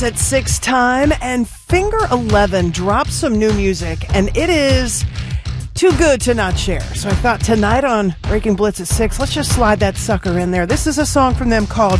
Blitz at 6 time, and Finger 11 dropped some new music, and it is too good to not share. So I thought tonight on Breaking Blitz at 6, let's just slide that sucker in there. This is a song from them called